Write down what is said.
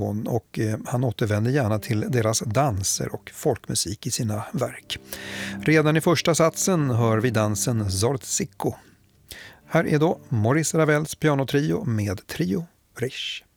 och han återvänder gärna till deras danser och folkmusik i sina verk. Redan i första satsen hör vi dansen Zortsikko. Här är då Maurice Ravels pianotrio med Trio Riche.